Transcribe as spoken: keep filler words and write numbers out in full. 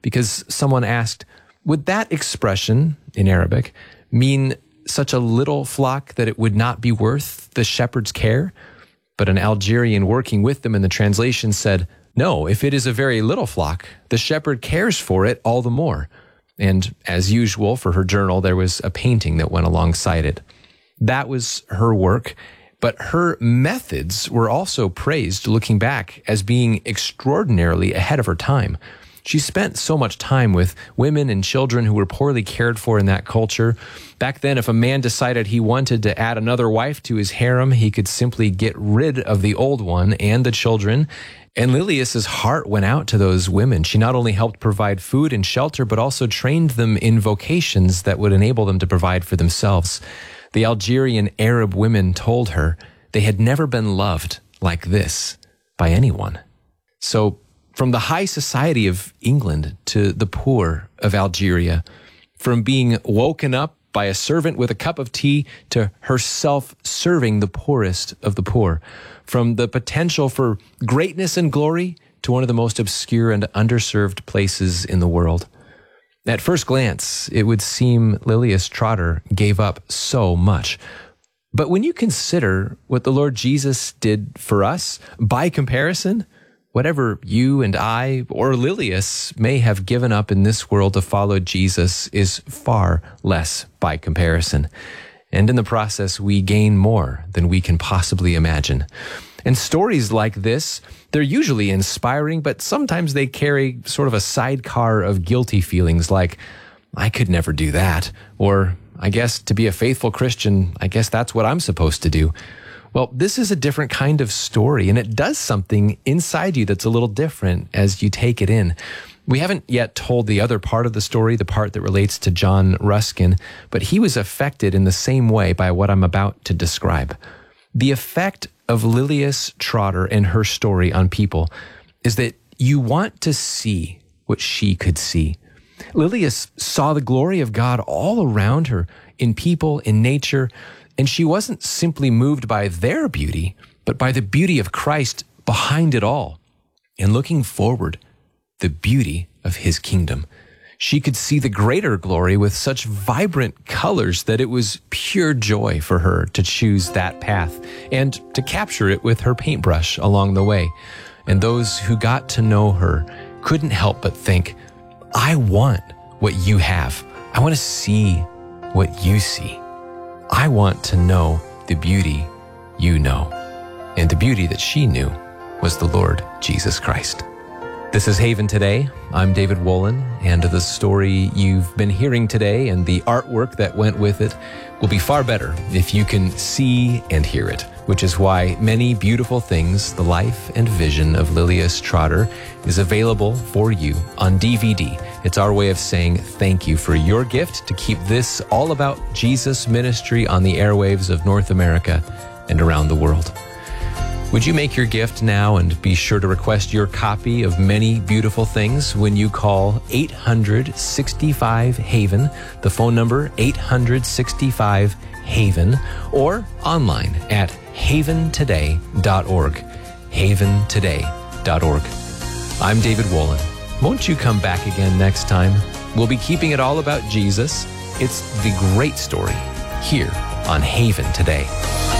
because someone asked, would that expression in Arabic mean such a little flock that it would not be worth the shepherd's care? But an Algerian working with them in the translation said, no, if it is a very little flock, the shepherd cares for it all the more. And as usual for her journal, there was a painting that went alongside it. That was her work, but her methods were also praised looking back as being extraordinarily ahead of her time. She spent so much time with women and children who were poorly cared for in that culture. Back then, if a man decided he wanted to add another wife to his harem, he could simply get rid of the old one and the children. And Lilias's heart went out to those women. She not only helped provide food and shelter, but also trained them in vocations that would enable them to provide for themselves. The Algerian Arab women told her they had never been loved like this by anyone. So, from the high society of England to the poor of Algeria, from being woken up by a servant with a cup of tea to herself serving the poorest of the poor, from the potential for greatness and glory to one of the most obscure and underserved places in the world. At first glance, it would seem Lilias Trotter gave up so much. But when you consider what the Lord Jesus did for us, by comparison, whatever you and I or Lilias may have given up in this world to follow Jesus is far less by comparison. And in the process, we gain more than we can possibly imagine. And stories like this, they're usually inspiring, but sometimes they carry sort of a sidecar of guilty feelings like, I could never do that. Or, I guess to be a faithful Christian, I guess that's what I'm supposed to do. Well, this is a different kind of story, and it does something inside you that's a little different as you take it in. We haven't yet told the other part of the story, the part that relates to John Ruskin, but he was affected in the same way by what I'm about to describe. The effect of Lilias Trotter and her story on people is that you want to see what she could see. Lilias saw the glory of God all around her, in people, in nature, and she wasn't simply moved by their beauty, but by the beauty of Christ behind it all. And looking forward, the beauty of his kingdom. She could see the greater glory with such vibrant colors that it was pure joy for her to choose that path and to capture it with her paintbrush along the way. And those who got to know her couldn't help but think, I want what you have. I want to see what you see. I want to know the beauty you know. And the beauty that she knew was the Lord Jesus Christ. This is Haven Today. I'm David Wolin, and the story you've been hearing today and the artwork that went with it will be far better if you can see and hear it, which is why Many Beautiful Things, the life and vision of Lilias Trotter, is available for you on D V D. It's our way of saying thank you for your gift to keep this all about Jesus ministry on the airwaves of North America and around the world. Would you make your gift now and be sure to request your copy of Many Beautiful Things when you call eight hundred sixty-five Haven, the phone number eight hundred sixty-five Haven, or online at haven today dot org, haven today dot org. I'm David Wolin. Won't you come back again next time? We'll be keeping it all about Jesus. It's the great story here on Haven Today.